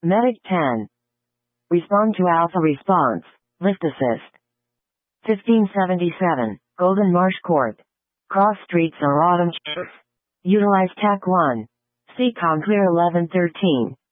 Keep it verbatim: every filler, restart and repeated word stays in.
Medic ten. Respond to alpha response. Lift assist. fifteen seventy-seven. Golden Marsh Court. Cross streets are autumn. Utilize T A C one. C COM clear eleven thirteen.